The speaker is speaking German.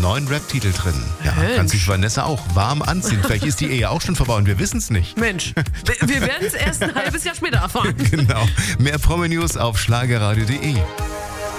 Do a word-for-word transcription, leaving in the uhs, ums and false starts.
neuen Rap-Titel drin. Ja, Mensch. kann sich Vanessa auch warm anziehen. Vielleicht ist die Ehe auch schon vorbei und wir wissen es nicht. Mensch, wir- wir werden es erst ein halbes Jahr später erfahren. Genau. Mehr Promi-News auf schlagerradio punkt de.